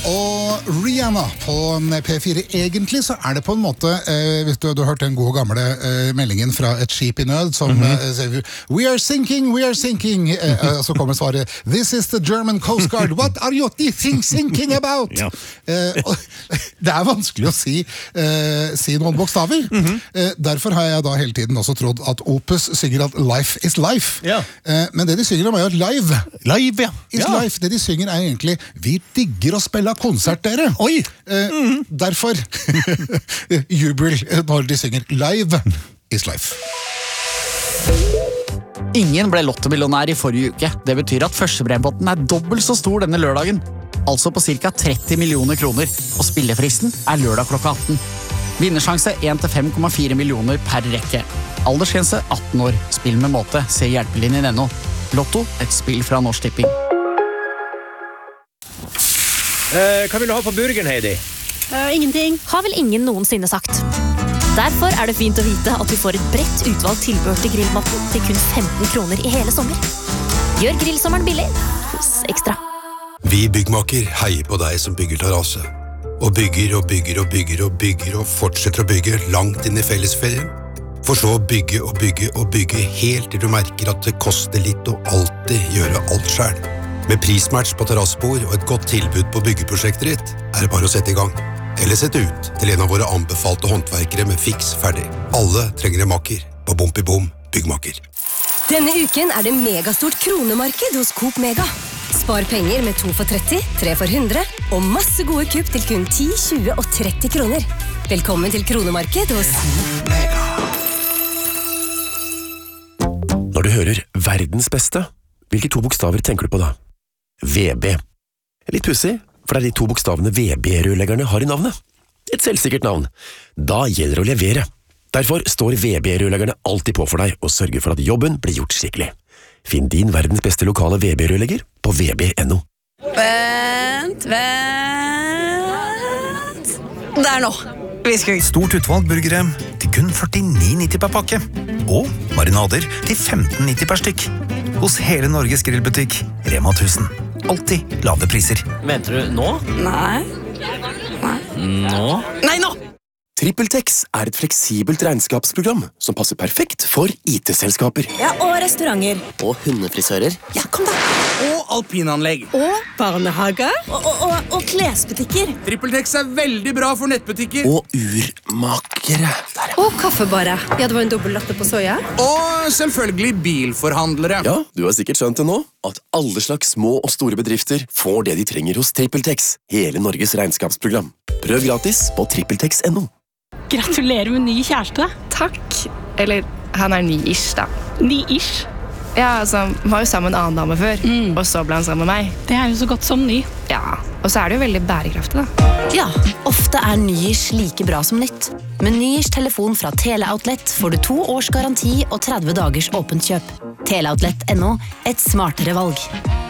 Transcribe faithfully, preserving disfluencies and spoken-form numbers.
og Rihanna på P fire. Egentlig så er det på en måte, eh, hvis du, du har hørt den gode gamle eh, meldingen fra et skip i nød, som mm-hmm. eh, sier, we are sinking, we are sinking, eh, og så kommer svaret, this is the German Coast Guard, what are you thinking about? Ja. Eh, og, det er vanskelig å si, eh, si noen bokstaver. Mm-hmm. eh, derfor har jeg da hele tiden også trodd at Opus synger at life is life. Ja. Eh, men det de synger om er jo at live, live ja. is ja. life. Det de synger er egentlig, vi digger å spille konsert, dere. Oi! Eh, mm. Derfor jubel når de synger live is life. Ingen ble lottomillionær i forrige uke. Det betyr at førstepremiepotten er dobbelt så stor denne lørdagen. Altså på cirka tretti millioner kroner. Og spillefristen er lørdag klokka atten. Vinnersjanse en til fem komma fire millioner per rekke. Aldersgrense atten år. Spill med måte. Se hjelpelinjen ennå. Lotto, et spill fra Norsk Tipping. Uh, hva vil du ha på burgeren, Heidi? Uh, ingenting. Har vel ingen noensinne sagt. Derfor er det fint å vite at du får et bredt utvalgt tilbehør til grillmatten til kun femten kroner i hele sommer. Gjør grillsommeren billig hos Ekstra. Vi byggmaker heier på deg som bygger terrasse. Og bygger og bygger og bygger og bygger og fortsetter å bygge langt inn i fellesferien. For så å bygge og bygge og bygge helt til du merker at det koster litt å alltid gjøre alt selv. Med prismatch på terrassebord og et godt tilbud på byggeprosjektet ditt, er det bare å sette i gang. Eller sette ut til en av våre anbefalte håndverkere med fiks ferdig. Alle trenger en makker på Bom i Bom byggmaker. Denne uken er det megastort kronemarked hos Coop Mega. Spar penger med to for tretti, tre for hundre, og masse gode kupp til kun ti, tjue og tretti kroner. Velkommen til kronemarked hos Mega. Når du hører verdens beste, hvilke to bokstaver tenker du på da? V B. Litt pussig, for det er de to bokstavene V B-rørleggerne har i navnet. Et selvsikkert navn. Da gjelder det å levere. Derfor står V B-rørleggerne alltid på for deg og sørger for at jobben blir gjort skikkelig. Finn din verdens beste lokale V B-rørlegger på v b punktum no. Vent, vent. Der nå. Vi skal... Stort utvalg burgere til kun førtini nitti per pakke. Og marinader til femten nitti per stykk. Hos hele Norges grillbutikk, Rema tusen. Alltid lave priser. Mente du nå? Nei. Nei. Nå? Nei, nå! TrippelTex er et fleksibelt regnskapsprogram som passer perfekt for I T-selskaper. Ja, og restauranter. Og hundefrisører. Ja, kom da. Og alpinanlegg. Og barnehager. Og, og, og, og klesbutikker. TrippelTex er veldig bra for nettbutikker. Og urmakere. Der, ja. Og kaffebare. Ja, det var en dobbelt latte på soja. Og selvfølgelig bilforhandlere. Ja, du har sikkert skjønt det nå, at alle slags små og store bedrifter får det de trenger hos TrippelTex. Hele Norges regnskapsprogram. Prøv gratis på trippeltex punktum no. Gratulerer med ny kjæreste. Takk. Eller, han er ny-ish, da. Ny-ish? Ja, altså, han var jo sammen med en annen dame før, mm. og så ble han sammen med meg. Det er jo så godt som ny. Ja, og så er det jo veldig bærekraftig, da. Ja, ofte er ny-ish like bra som nytt. Med ny-ish telefon fra Teleoutlet får du to års garanti og tretti dagers åpent kjøp. Teleoutlet punktum no, et smartere valg.